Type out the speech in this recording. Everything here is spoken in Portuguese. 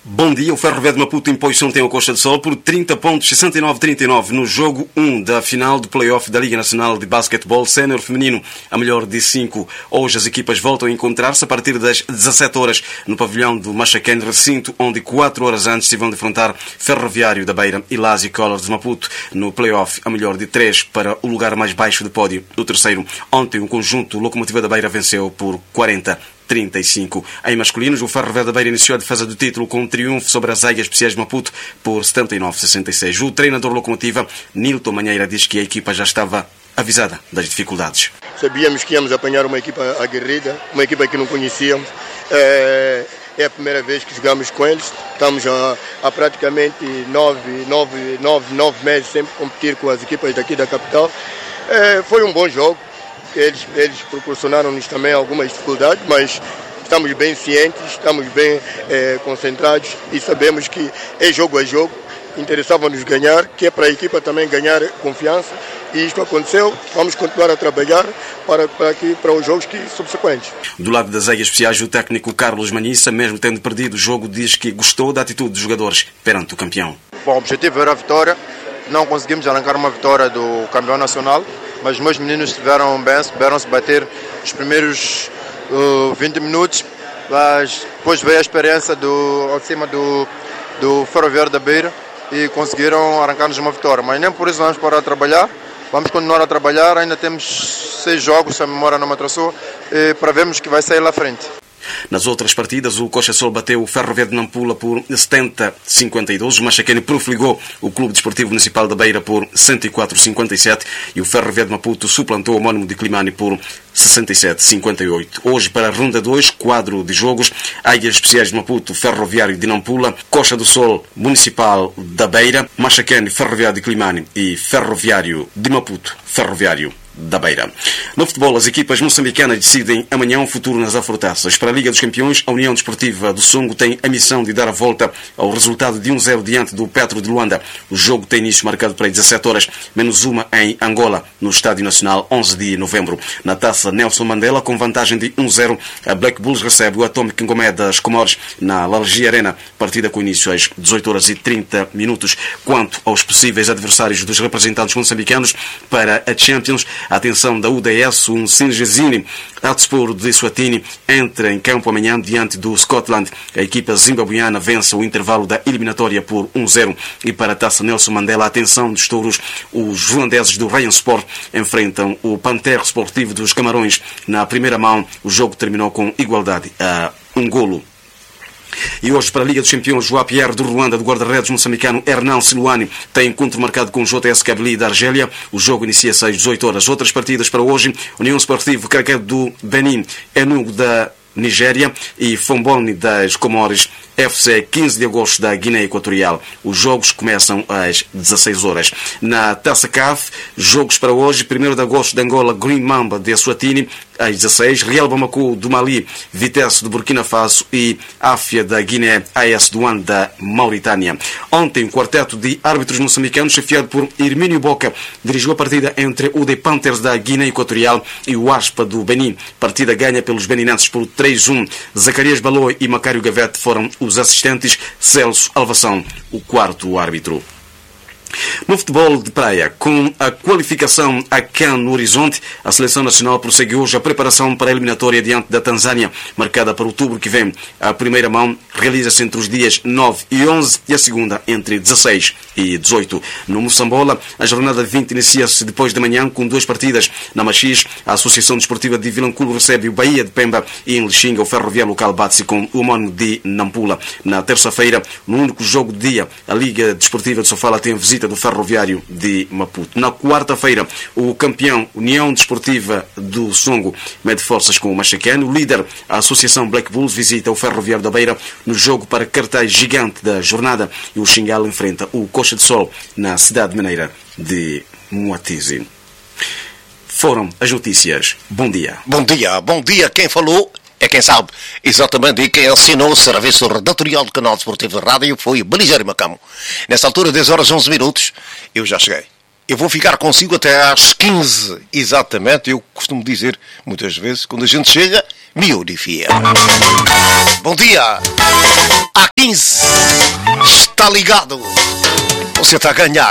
Bom dia, o Ferroviário de Maputo impôs ontem ao Costa do Sol por 30 pontos, 69-39 no jogo 1 da final do play-off da Liga Nacional de Basquetebol Sénior Feminino, a melhor de 5. Hoje as equipas voltam a encontrar-se a partir das 17 horas no pavilhão do Machacane, recinto onde 4 horas antes se vão defrontar Ferroviário da Beira e Lazy Colors de Maputo no play-off, a melhor de 3 para o lugar mais baixo do pódio. No terceiro, ontem o conjunto Locomotiva da Beira venceu por 40-35. Em masculinos, o Ferroviário da Beira iniciou a defesa do título com um triunfo sobre as Águias Especiais de Maputo por 79-66. O treinador Locomotiva, Nilton Manheira, diz que a equipa já estava avisada das dificuldades. Sabíamos que íamos apanhar uma equipa aguerrida, uma equipa que não conhecíamos. É a primeira vez que jogamos com eles. Estamos há praticamente 9 meses sempre a competir com as equipas daqui da capital. Foi um bom jogo. Eles proporcionaram-nos também algumas dificuldades, mas estamos bem cientes, estamos bem concentrados e sabemos que é jogo a jogo. Interessava-nos ganhar, que é para a equipa também ganhar confiança, e isto aconteceu. Vamos continuar a trabalhar para os jogos subsequentes. Do lado das Águias Especiais, o técnico Carlos Manissa, mesmo tendo perdido o jogo, diz que gostou da atitude dos jogadores perante o campeão. Bom, o objetivo era a vitória, não conseguimos arrancar uma vitória do campeão nacional, mas os meus meninos estiveram bem, souberam-se bater os primeiros 20 minutos, mas depois veio a experiência ao cima do Ferroviário da Beira e conseguiram arrancar-nos uma vitória. Mas nem por isso vamos parar de trabalhar, vamos continuar a trabalhar, ainda temos 6 jogos, se a memória não me atrasou, para vermos que vai sair lá à frente. Nas outras partidas, o Costa Sol bateu o Ferroviário de Nampula por 70-52, o Machacane profligou o Clube Desportivo Municipal da Beira por 104-57 e o Ferroviário de Maputo suplantou o homónimo de Climane por 67-58. Hoje, para a Ronda 2, quadro de jogos: Águias Especiais de Maputo, Ferroviário de Nampula, Costa do Sol, Municipal da Beira, Machacane, Ferroviário de Climane e Ferroviário de Maputo, Ferroviário da Beira. No futebol, as equipas moçambicanas decidem amanhã o futuro nas afrotaças. Para a Liga dos Campeões, a União Desportiva do Songo tem a missão de dar a volta ao resultado de 1-0 diante do Petro de Luanda. O jogo tem início marcado para as 17 horas, menos uma em Angola, no Estádio Nacional, 11 de novembro. Na taça Nelson Mandela, com vantagem de 1-0, a Black Bulls recebe o Atomic Ngomé das Comores na Lalgia Arena, partida com início às 18 horas e 30 minutos. Quanto aos possíveis adversários dos representantes moçambicanos para a Champions, a atenção da UDS, um Singezini Hotspur de Swatini entra em campo amanhã diante do Scotland. A equipa zimbabuiana vence o intervalo da eliminatória por 1-0. E para a taça Nelson Mandela, a atenção dos touros, os holandeses do Ryan Sport enfrentam o Panther Sportivo dos Camarões. Na primeira mão, o jogo terminou com igualdade a 1 golo. E hoje, para a Liga dos Campeões, o APR do Ruanda, do guarda-redes moçambicano Hernan Siluani, tem encontro marcado com o JS Kabylie da Argélia. O jogo inicia-se às 18 horas. Outras partidas para hoje: União Sportiva Craquete do Benin, Enugu da Nigéria e Fomboni das Comores, FC 15 de agosto da Guiné Equatorial. Os jogos começam às 16 horas. Na Taça CAF, jogos para hoje: 1º de agosto de Angola, Green Mamba de Eswatini, às 16, Real Bamako do Mali, Vitesse do Burkina Faso e Áfia da Guiné, AS Douane da Mauritânia. Ontem, o quarteto de árbitros moçambicanos, chefiado por Hermínio Boca, dirigiu a partida entre o The Panthers da Guiné Equatorial e o Aspa do Benin. Partida ganha pelos beninenses por 3-1. Zacarias Baloi e Macário Gavete foram os assistentes, Celso Alvação, o quarto árbitro. No futebol de praia, com a qualificação a CAN no horizonte, a Seleção Nacional prossegue hoje a preparação para a eliminatória diante da Tanzânia, marcada para outubro que vem. A primeira mão realiza-se entre os dias 9 e 11 e a segunda entre 16 e 18. No Moçambola, a jornada 20 inicia-se depois de manhã com 2 partidas. Na Machis, a Associação Desportiva de Vilanculo recebe o Bahia de Pemba e em Lixinga o Ferroviário Local bate-se com o homónimo de Nampula. Na terça-feira, no único jogo do dia, a Liga Desportiva de Sofala tem a visita do Ferroviário de Maputo. Na quarta-feira, o campeão União Desportiva do Songo mede forças com o Machacane. O líder, a Associação Black Bulls, visita o Ferroviário da Beira no jogo para cartaz gigante da jornada e o Xingal enfrenta o Costa do Sol na cidade mineira de Moatize. Foram as notícias. Bom dia. Bom dia. Bom dia. Quem falou é quem sabe exatamente, e quem assinou o serviço redatorial do Canal Desportivo de Rádio foi Belisário Macamo. Nesta altura, 10 horas 11 minutos, eu já cheguei. Eu vou ficar consigo até às 15, exatamente. Eu costumo dizer, muitas vezes, quando a gente chega, miúdo e fiel. Bom dia! À 15, está ligado. Você está a ganhar.